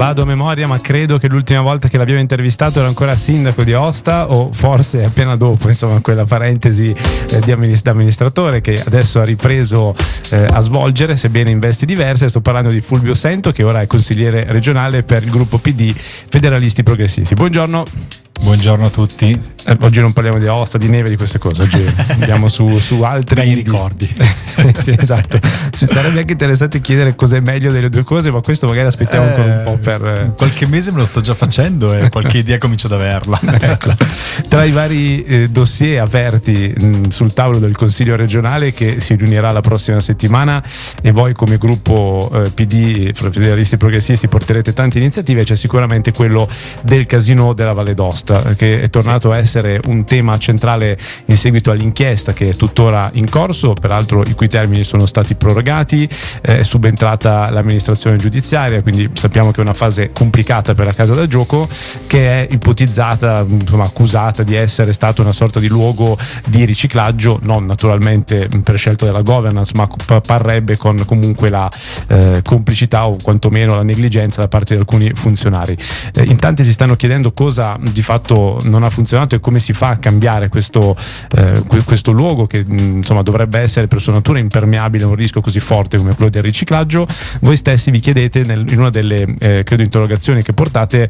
vado a memoria, ma credo che l'ultima volta che l'abbiamo intervistato era ancora sindaco di Aosta, o forse appena dopo, insomma, quella parentesi di amministratore che adesso ha ripreso a svolgere, sebbene in vesti diverse. Sto parlando di Fulvio Sento, che ora è consigliere regionale per il gruppo PD Federalisti Progressisti. Buongiorno. Buongiorno a tutti. Oggi non parliamo di Aosta, di neve, di queste cose, oggi andiamo su altri bei ricordi. Sì, esatto. Ci sarebbe anche interessante chiedere cos'è meglio delle due cose, ma questo magari aspettiamo ancora un po' per qualche mese me lo sto già facendo e qualche idea comincio ad averla. Ecco. Tra i vari dossier aperti sul tavolo del Consiglio regionale, che si riunirà la prossima settimana, e voi come gruppo PD Federalisti Progressisti porterete tante iniziative, c'è sicuramente quello del casino della Valle d'Aosta, che è tornato a essere un tema centrale in seguito all'inchiesta che è tuttora in corso, peraltro i cui termini sono stati prorogati. È subentrata l'amministrazione giudiziaria, quindi sappiamo che è una fase complicata per la casa da gioco, che è ipotizzata, insomma, accusata di essere stata una sorta di luogo di riciclaggio, non naturalmente per scelta della governance, ma parrebbe con comunque la complicità o quantomeno la negligenza da parte di alcuni funzionari. In tanti si stanno chiedendo cosa di fatto non ha funzionato e come si fa a cambiare questo luogo che insomma dovrebbe essere per sua natura impermeabile a un rischio così forte come quello del riciclaggio. Voi stessi vi chiedete in una delle credo interrogazioni che portate,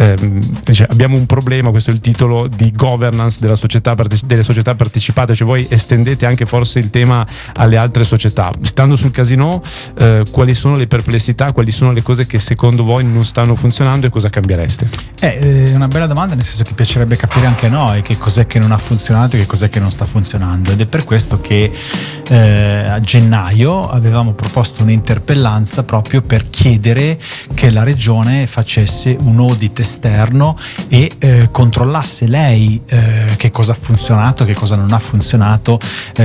abbiamo un problema, questo è il titolo, di governance delle società partecipate, cioè voi estendete anche forse il tema alle altre società. Stando sul casino, quali sono le perplessità, quali sono le cose che secondo voi non stanno funzionando e cosa cambiereste? È una bella domanda, nel senso che piacerebbe capire anche a noi che cos'è che non ha funzionato e che cos'è che non sta funzionando, ed è per questo che a gennaio avevamo proposto un'interpellanza proprio per chiedere che la regione facesse un audit esterno e controllasse lei che cosa ha funzionato, che cosa non ha funzionato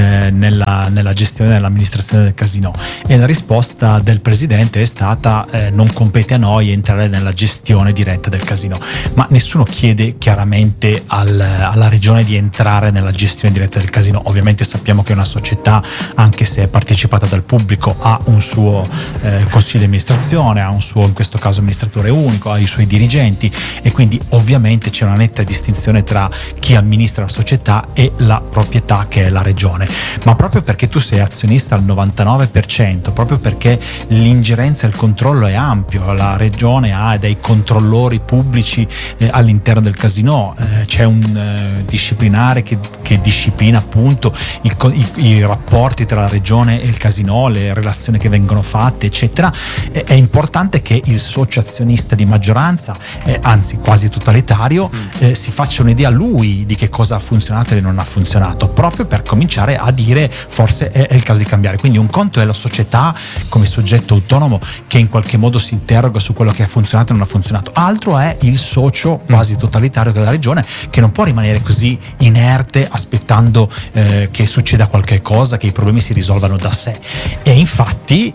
nella gestione dell'amministrazione del casino, e la risposta del presidente è stata non compete a noi entrare nella gestione diretta del casino. Ma nessuno chiede chiaramente alla regione di entrare nella gestione diretta del casino. Ovviamente sappiamo che una società, anche se è partecipata dal pubblico, ha un suo consiglio di amministrazione, ha un suo, in questo caso, amministratore unico, ha i suoi dirigenti, e quindi ovviamente c'è una netta distinzione tra chi amministra la società e la proprietà, che è la regione. Ma proprio perché tu sei azionista al 99%, proprio perché l'ingerenza e il controllo è ampio, la regione ha dei controllori pubblici all'interno del casino, c'è un disciplinare che disciplina appunto i rapporti tra la regione e il casino, le relazioni che vengono fatte, eccetera. È importante che il socio azionista di maggioranza, anzi quasi totalitario, si faccia un'idea lui di che cosa ha funzionato e non ha funzionato, proprio per cominciare a dire forse è il caso di cambiare. Quindi un conto è la società come soggetto autonomo che in qualche modo si interroga su quello che ha funzionato e non ha funzionato, altro è il socio quasi totalitario della regione, che non può rimanere così inerte aspettando che succeda qualche cosa, che i problemi si risolvano da sé. E infatti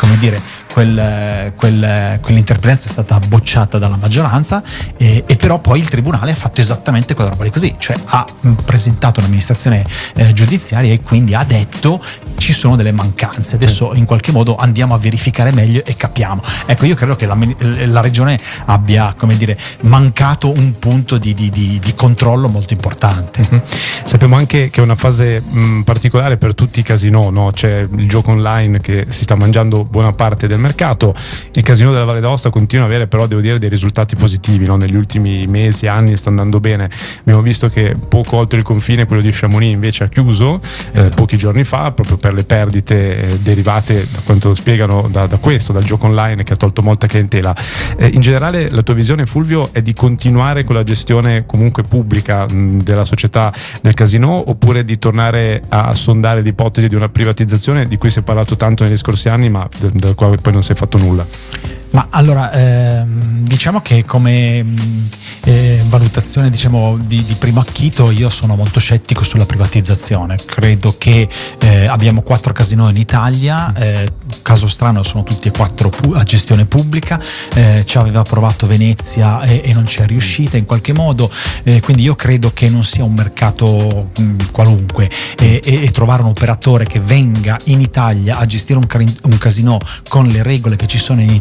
quell'interpellanza è stata bocciata dalla maggioranza, e però poi il tribunale ha fatto esattamente quella roba lì così, cioè ha presentato un'amministrazione giudiziaria e quindi ha detto ci sono delle mancanze, adesso in qualche modo andiamo a verificare meglio e capiamo. Ecco, io credo che la regione abbia, mancato un punto di controllo molto importante. Sappiamo anche che è una fase particolare per tutti i casinò, no? C'è il gioco online che si sta mangiando buona parte del mercato. Il casino della Valle d'Aosta continua ad avere, però devo dire, dei risultati positivi, no? Negli ultimi mesi, anni sta andando bene. Abbiamo visto che poco oltre il confine quello di Chamonix invece ha chiuso pochi giorni fa, proprio per le perdite derivate, da quanto spiegano, da questo, dal gioco online che ha tolto molta clientela. In generale la tua visione, Fulvio, è di continuare con la gestione comunque pubblica della società del casino, oppure di tornare a sondare l'ipotesi di una privatizzazione di cui si è parlato tanto negli scorsi anni ma del quale poi non si è fatto nulla? Ma allora, diciamo che come valutazione, diciamo, di primo acchito, io sono molto scettico sulla privatizzazione. Credo che abbiamo 4 casinò in Italia, caso strano sono tutti e 4 a gestione pubblica, ci aveva provato Venezia e non ci è riuscita in qualche modo, quindi io credo che non sia un mercato qualunque, e trovare un operatore che venga in Italia a gestire un casinò con le regole che ci sono in Italia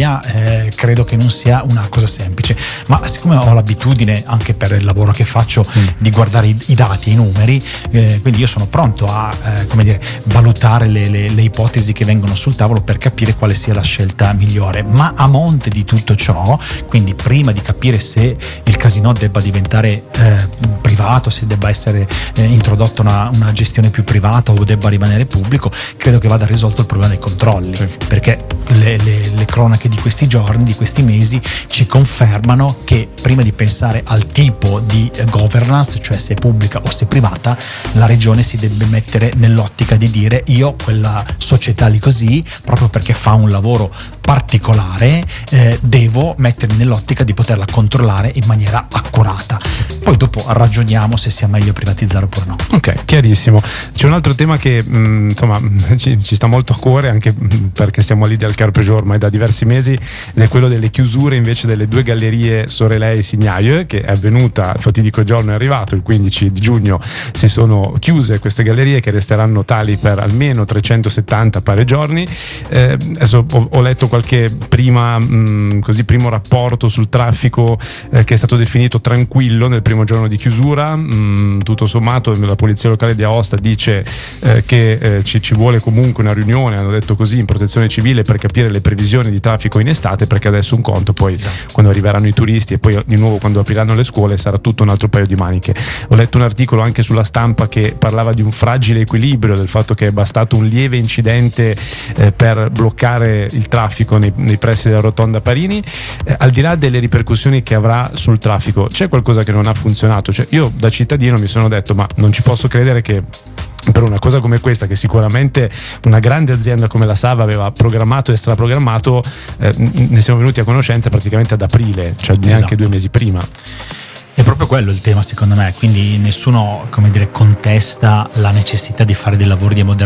Italia, credo che non sia una cosa semplice, ma siccome ho l'abitudine anche per il lavoro che faccio di guardare i dati, i numeri, quindi io sono pronto a valutare le ipotesi che vengono sul tavolo per capire quale sia la scelta migliore, ma a monte di tutto ciò, quindi prima di capire se il casinò debba diventare privato, se debba essere introdotta una gestione più privata o debba rimanere pubblico, credo che vada risolto il problema dei controlli, perché le cronache di questi giorni, di questi mesi, ci confermano che prima di pensare al tipo di governance, cioè se pubblica o se privata, la regione si deve mettere nell'ottica di dire: io quella società lì così, proprio perché fa un lavoro particolare, devo mettermi nell'ottica di poterla controllare in maniera accurata. Poi dopo ragioniamo se sia meglio privatizzare oppure no. Ok, chiarissimo. C'è un altro tema che insomma ci sta molto a cuore, anche perché siamo lì del Carpeggiò ormai da diversi mesi, ed è quello delle chiusure invece delle due gallerie Sorelei e Signaio, che è avvenuta, il fatidico giorno è arrivato, il 15 di giugno si sono chiuse queste gallerie, che resteranno tali per almeno 370 pare giorni. Adesso ho letto qualche primo rapporto sul traffico che è stato definito tranquillo nel primo giorno di chiusura. Tutto sommato la polizia locale di Aosta dice che ci vuole comunque una riunione, hanno detto così, in protezione civile, per capire le previsioni di traffico in estate, perché adesso un conto, poi quando arriveranno i turisti e poi di nuovo quando apriranno le scuole sarà tutto un altro paio di maniche. Ho letto un articolo anche sulla Stampa che parlava di un fragile equilibrio, del fatto che è bastato un lieve incidente per bloccare il traffico nei pressi della rotonda Parini. Al di là delle ripercussioni che avrà sul traffico, c'è qualcosa che non ha funzionato. Cioè, io da cittadino mi sono detto: ma non ci posso credere che per una cosa come questa, che sicuramente una grande azienda come la Sava aveva programmato e straprogrammato, ne siamo venuti a conoscenza praticamente ad aprile, cioè neanche 2 mesi prima. È proprio quello il tema, secondo me, quindi nessuno, contesta la necessità di fare dei lavori di ammodernamento